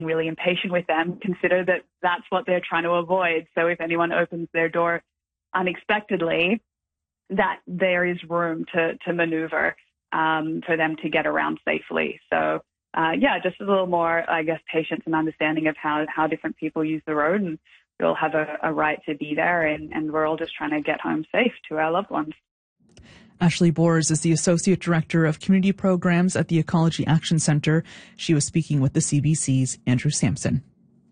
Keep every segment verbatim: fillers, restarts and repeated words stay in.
really impatient with them, consider that that's what they're trying to avoid. So if anyone opens their door unexpectedly, that there is room to, to maneuver um, for them to get around safely. So, uh, yeah, just a little more, I guess, patience and understanding of how, how different people use the road. And we all have a, a right to be there, and, and we're all just trying to get home safe to our loved ones. Ashley Bors is the Associate Director of Community Programs at the Ecology Action Centre. She was speaking with the C B C's Andrew Sampson.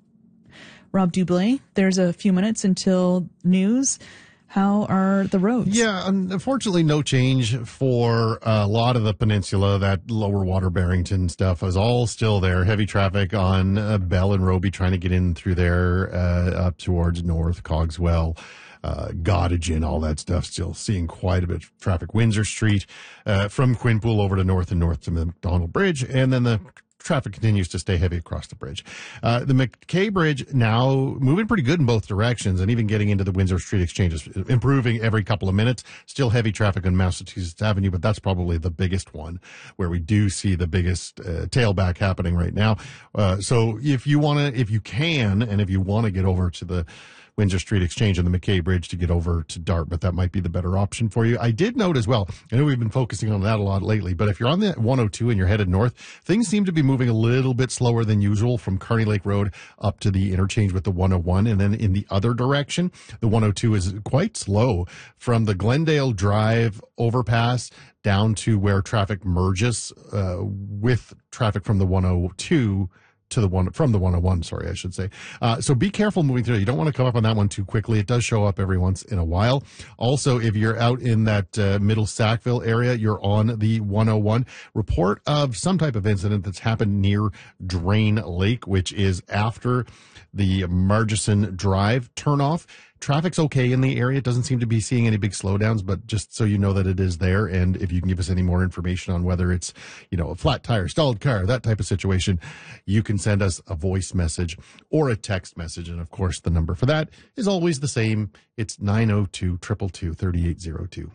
Rob Dublé, there's a few minutes until news. How are the roads? Yeah, unfortunately, no change for a lot of the peninsula. That lower water Barrington stuff is all still there. Heavy traffic on uh, Bell and Roby trying to get in through there uh, up towards North, Cogswell. Uh, Gottingen, all that stuff, still seeing quite a bit of traffic. Windsor Street, uh, from Quinpool over to North and North to McDonald Bridge, and then the traffic continues to stay heavy across the bridge. Uh, the McKay Bridge now moving pretty good in both directions, and even getting into the Windsor Street exchanges, improving every couple of minutes. Still heavy traffic on Massachusetts Avenue, but that's probably the biggest one where we do see the biggest uh, tailback happening right now. Uh, so if you want to, if you can, and if you want to get over to the Windsor Street Exchange and the McKay Bridge to get over to Dartmouth, that might be the better option for you. I did note as well, I know we've been focusing on that a lot lately, but if you're on the one oh two and you're headed north, things seem to be moving a little bit slower than usual from Kearney Lake Road up to the interchange with the one oh one. And then in the other direction, the one oh two is quite slow from the Glendale Drive overpass down to where traffic merges uh, with traffic from the one oh two to the one from the one oh one, sorry, I should say. Uh, so be careful moving through. You don't want to come up on that one too quickly. It does show up every once in a while. Also, if you're out in that uh, Middle Sackville area, you're on the one oh one. Report of some type of incident that's happened near Drain Lake, which is after the Margison Drive turnoff. Traffic's okay in the area. It doesn't seem to be seeing any big slowdowns, but just so you know that it is there. And if you can give us any more information on whether it's, you know, a flat tire, stalled car, that type of situation, you can send us a voice message or a text message. And of course, the number for that is always the same. It's nine oh two, two two two, three eight oh two.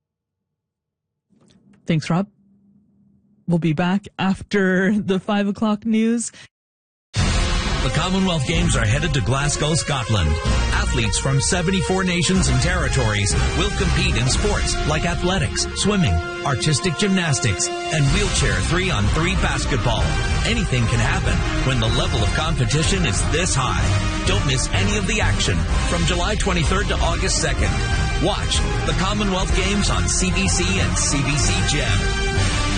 Thanks, Rob. We'll be back after the five o'clock news. The Commonwealth Games are headed to Glasgow, Scotland. Athletes from seventy-four nations and territories will compete in sports like athletics, swimming, artistic gymnastics, and wheelchair three on three basketball. Anything can happen when the level of competition is this high. Don't miss any of the action from July twenty-third to August second. Watch the Commonwealth Games on C B C and C B C Gem.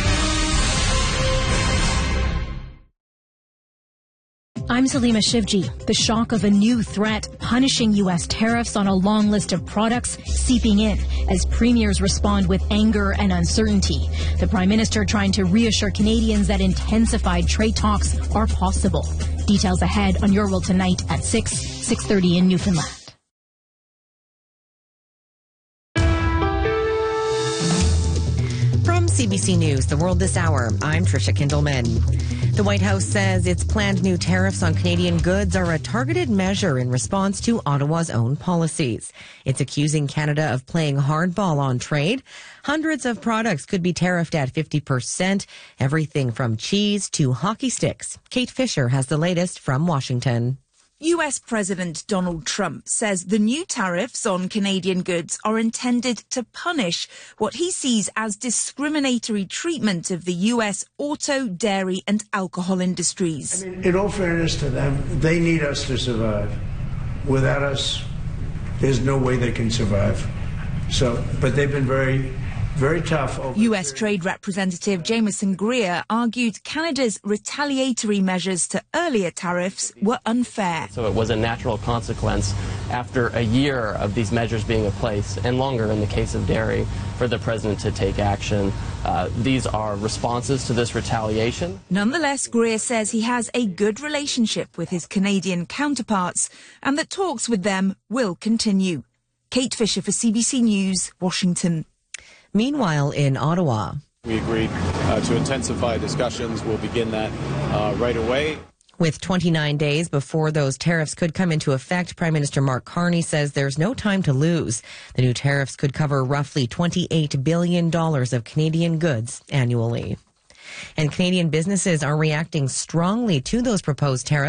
I'm Salima Shivji. The shock of a new threat punishing U S tariffs on a long list of products seeping in as premiers respond with anger and uncertainty. The Prime Minister trying to reassure Canadians that intensified trade talks are possible. Details ahead on Your World Tonight at six, six thirty in Newfoundland. From C B C News, The World This Hour, I'm Tricia Kindleman. The White House says its planned new tariffs on Canadian goods are a targeted measure in response to Ottawa's own policies. It's accusing Canada of playing hardball on trade. Hundreds of products could be tariffed at fifty percent, everything from cheese to hockey sticks. Kate Fisher has the latest from Washington. U S President Donald Trump says the new tariffs on Canadian goods are intended to punish what he sees as discriminatory treatment of the U S auto, dairy and alcohol industries. I mean, in all fairness to them, they need us to survive. Without us, there's no way they can survive. So, but they've been very... very tough. U S Trade Representative Jameson Greer argued Canada's retaliatory measures to earlier tariffs were unfair. So it was a natural consequence after a year of these measures being in place, and longer in the case of dairy, for the president to take action. Uh, these are responses to this retaliation. Nonetheless, Greer says he has a good relationship with his Canadian counterparts and that talks with them will continue. Kate Fisher for C B C News, Washington. Meanwhile, in Ottawa, we agreed uh, to intensify discussions. We'll begin that uh, right away. With twenty-nine days before those tariffs could come into effect, Prime Minister Mark Carney says there's no time to lose. The new tariffs could cover roughly twenty-eight billion dollars of Canadian goods annually. And Canadian businesses are reacting strongly to those proposed tariffs.